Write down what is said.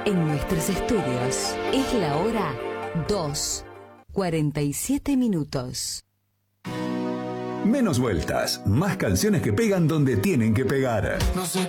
En nuestros estudios es la hora 2:47. Menos vueltas, más canciones que pegan donde tienen que pegar. No sé